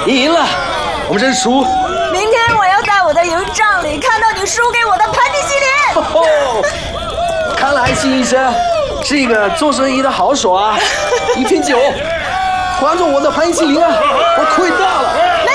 你赢了，我们认输。 明天我要在我的营帐里看到你输给我的盘尼西林。 看来辛医生是一个做生意的好手啊！1瓶酒，还着我的盘尼西林啊！我亏大了。